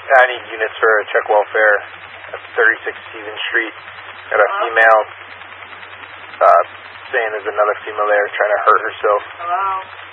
I need units for check welfare at 36 Stevens Street. Got a female saying there's another female there trying to hurt herself. Hello?